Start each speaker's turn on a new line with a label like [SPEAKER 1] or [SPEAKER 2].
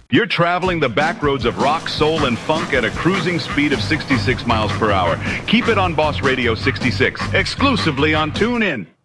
[SPEAKER 1] You're traveling the back roads of rock, soul, and funk at a cruising speed of 66 miles per hour. Keep it on Boss Radio 66, exclusively on TuneIn.